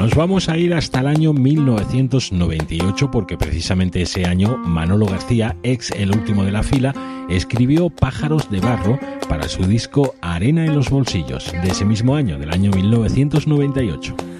Nos vamos a ir hasta el año 1998 porque precisamente ese año Manolo García, ex El Último de la Fila, escribió Pájaros de Barro para su disco Arena en los Bolsillos, de ese mismo año, del año 1998.